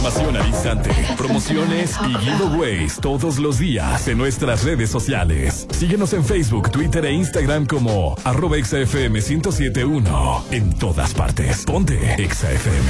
información al instante, promociones y giveaways todos los días en nuestras redes sociales. Síguenos en Facebook, Twitter e Instagram como @ExaFM 1071. En todas partes. Ponte Exa FM.